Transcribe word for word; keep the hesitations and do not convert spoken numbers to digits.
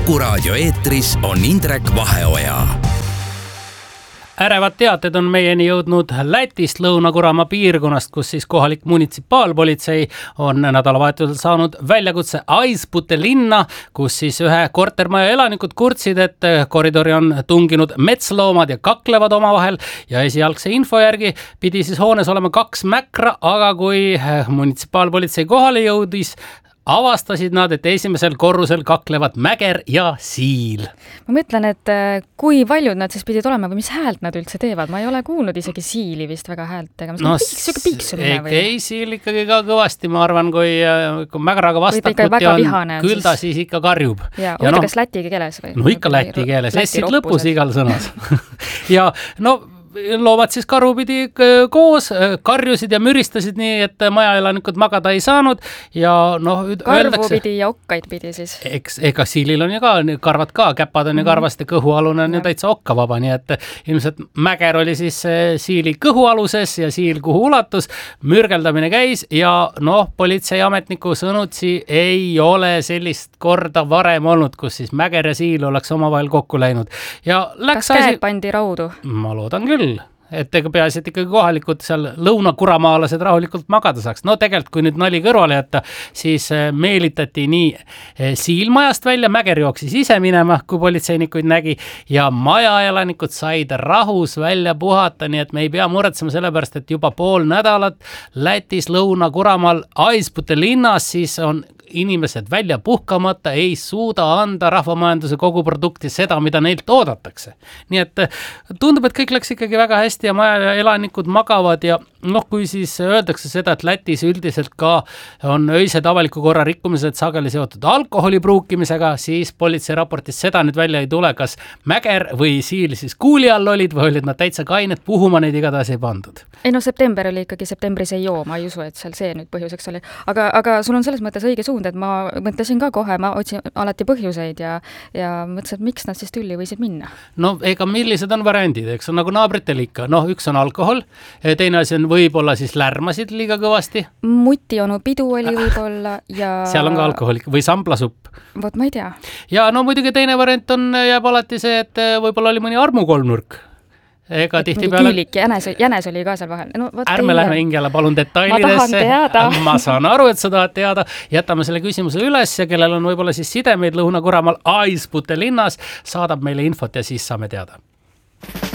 Kuku raadio eetris on Indrek Vaheoja. Ärevad teated on meieni jõudnud Lätist Lõuna-Kuramaa piirkonnast, kus siis kohalik munitsipaalpolitsei on nädalavahetusel saanud väljakutse Aispute linna, kus siis ühe kortermaja elanikud kurtsid, et koridori on tunginud metsloomad ja kaklevad omavahel ja esialgse info järgi pidi siis hoones olema kaks mäkra, aga kui munitsipaalpolitsei kohale jõudis, avastasid nad, et esimesel korrusel kaklevad mäger ja siil. Ma mõtlen, et kui paljud nad siis pidid olema või mis häält nad üldse teevad? Ma ei ole kuulnud isegi siili vist väga häält tegema. No, piiksumine või? Ei, siil ikkagi ka kõvasti, ma arvan, kui, kui mägraga vastakuti on, vihane, küll ta siis... siis ikka karjub. Ja, ja oota, no, kas läti keeles või? No ikka läti keeles, essid lõpus igal sõnas. ja no loomad siis karu pidi koos, karjusid ja müristasid nii, et majaelanikud magada ei saanud ja noh, karvu öeldakse, pidi ja okkaid pidi siis. Eks, ega siilil on ju ka, karvad ka, käpad on ju karvast ja kõhualune on ju täitsa okkavaba, nii et ilmselt mäger oli siis siili kõhualuses ja siil kuhu ulatus, mürgeldamine käis ja noh, politseiametniku sõnutsi ei ole sellist korda varem olnud, kus siis mäger ja siil oleks omavahel kokku läinud. Ja läks kas käed asi... pandi raudu? Ma loodan küll. Et ega peaasi, et ikkagi kohalikud seal lõunakuramaalased rahulikult magada saaks. No tegelikult, kui nüüd nali kõrvale jätta, siis meelitati nii siilmajast välja, mäger jooksis ise minema, kui politseinikuid nägi ja majaelanikud said rahus välja puhata, nii et me ei pea muretsema sellepärast, et juba pool nädalat Lätis Lõuna-Kuramaal Aispute linnas siis on inimesed välja puhkamata, ei suuda anda rahvamajanduse koguprodukti seda, mida neilt oodatakse. Nii et tundub, et kõik läks ikkagi väga hästi ja maja elanikud magavad ja noh, kui siis öeldakse seda, et Lätis üldiselt ka on öised avaliku korra rikkumised sageli seotud alkoholi pruukimisega, siis politsei raportis seda nüüd välja ei tule, kas mäger või siil siis kuuli all olid või olid nad täitsa kained, puhuma neid igatahes ei pandud. Ei no september oli ikkagi, septembris ei joo, ma ei usu, et seal see nüüd põhjuseks oli. Aga, aga sul on selles mõttes õige suund, et ma mõtlesin ka kohe, ma otsin alati põhjuseid ja, ja mõtlesin, et miks nad siis tülli võisid minna. No ega millised on variandid, eks on nagu naabritel ikka, noh üks on alkohol, teine asi on võib-olla siis lärmasid liiga kõvasti. Muti onu pidu oli võib-olla ja... Seal on ka alkohol või samplasupp. Vot ma ei tea. Ja no muidugi teine variant on, jääb alati see, et võib-olla oli mõni armukolmnurk. Ega tihti peale... Küülik, jänes, jänes oli ka seal vahel. No, ärme lähme hingele, palun detailidesse. Ma, ma saan aru, et sa tahad teada. Jätame selle küsimuse üles ja kellel on võib-olla siis sidemeid Lõuna-Kuramaal Aispute linnas, saadab meile infot ja siis saame teada.